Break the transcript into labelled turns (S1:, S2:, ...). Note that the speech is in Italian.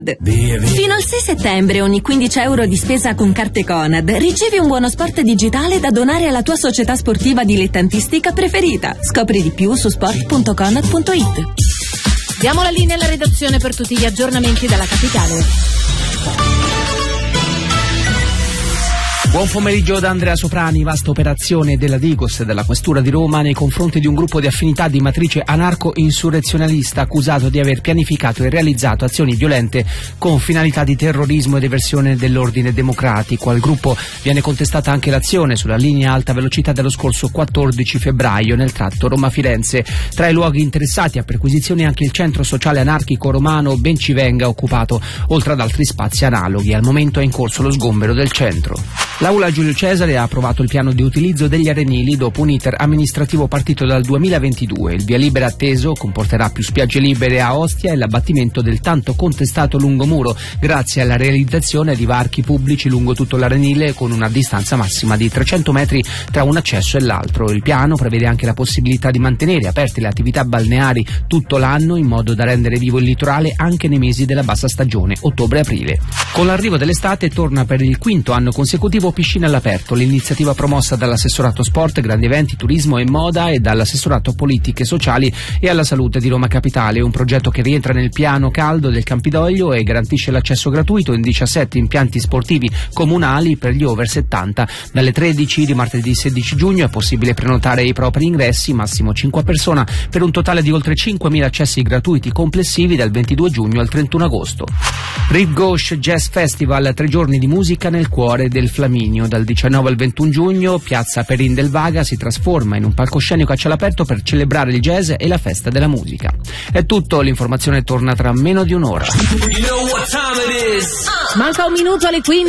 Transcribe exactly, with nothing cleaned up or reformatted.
S1: Fino al sei settembre ogni quindici euro di spesa con carte Conad ricevi un buono sport digitale da donare alla tua società sportiva dilettantistica preferita. Scopri di più su sport punto conad punto it.
S2: Diamo la linea alla redazione per tutti gli aggiornamenti dalla capitale.
S3: Buon pomeriggio da Andrea Soprani. Vasta operazione della Digos e della Questura di Roma nei confronti di un gruppo di affinità di matrice anarco-insurrezionalista accusato di aver pianificato e realizzato azioni violente con finalità di terrorismo ed eversione dell'ordine democratico. Al gruppo viene contestata anche l'azione sulla linea alta velocità dello scorso quattordici febbraio nel tratto Roma-Firenze. Tra i luoghi interessati a perquisizione anche il centro sociale anarchico romano Bencivenga, occupato oltre ad altri spazi analoghi. Al momento è in corso lo sgombero del centro. L'Aula Giulio Cesare ha approvato il piano di utilizzo degli arenili dopo un iter amministrativo partito dal duemilaventidue. Il via libera atteso comporterà più spiagge libere a Ostia e l'abbattimento del tanto contestato lungomuro, grazie alla realizzazione di varchi pubblici lungo tutto l'arenile con una distanza massima di trecento metri tra un accesso e l'altro. Il piano prevede anche la possibilità di mantenere aperte le attività balneari tutto l'anno in modo da rendere vivo il litorale anche nei mesi della bassa stagione, ottobre-aprile. Con l'arrivo dell'estate torna per il quinto anno consecutivo Piscina all'aperto, l'iniziativa promossa dall'assessorato sport, grandi eventi, turismo e moda e dall'assessorato politiche sociali e alla salute di Roma Capitale, un progetto che rientra nel piano caldo del Campidoglio e garantisce l'accesso gratuito in diciassette impianti sportivi comunali per gli over settanta. Dalle tredici di martedì sedici giugno è possibile prenotare i propri ingressi, massimo cinque a persona, per un totale di oltre cinquemila accessi gratuiti complessivi dal ventidue giugno al trentuno agosto. Rive Gauche Jazz Festival, tre giorni di musica nel cuore del Flaminio. Dal diciannove al ventuno giugno, Piazza Perin del Vaga si trasforma in un palcoscenico a cielo aperto per celebrare il jazz e la festa della musica. È tutto, l'informazione torna tra meno di un'ora.
S2: Manca un minuto alle quindici.